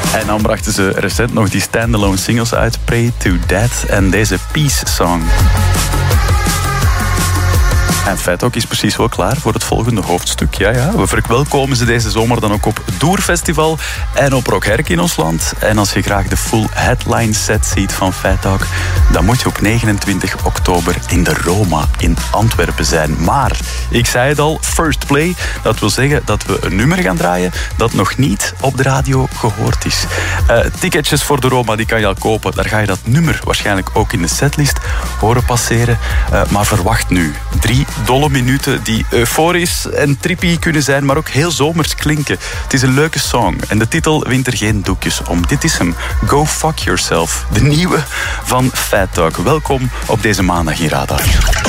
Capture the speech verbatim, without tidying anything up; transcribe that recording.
En dan brachten ze recent nog die standalone singles uit, Pray to Death en deze Peace Song. En Fat Dog is precies wel klaar voor het volgende hoofdstuk. Ja, ja. We verwelkomen ze deze zomer dan ook op Doer Festival en op Rock Herk in ons land. En als je graag de full headline set ziet van Fat Dog, dan moet je op negenentwintig oktober in de Roma in Antwerpen zijn. Maar, ik zei het al, first play. Dat wil zeggen dat we een nummer gaan draaien dat nog niet op de radio gehoord is. Uh, ticketjes voor de Roma, die kan je al kopen. Daar ga je dat nummer waarschijnlijk ook in de setlist horen passeren. Uh, maar verwacht nu drie dolle minuten die euforisch en trippy kunnen zijn, maar ook heel zomers klinken. Het is een leuke song en de titel wint er geen doekjes om. Dit is hem, Go Fuck Yourself, de nieuwe van Fat Dog. Welkom op deze maandag in Radar.